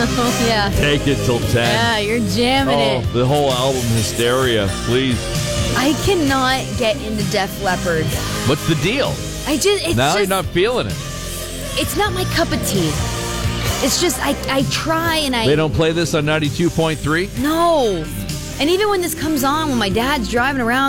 Yeah. Take it till 10. Yeah, you're jamming it. The whole album, Hysteria, please. I cannot get into Def Leppard. What's the deal? You're not feeling it. It's not my cup of tea. It's just, I try and They don't play this on 92.3? No. And even when this comes on, when my dad's driving around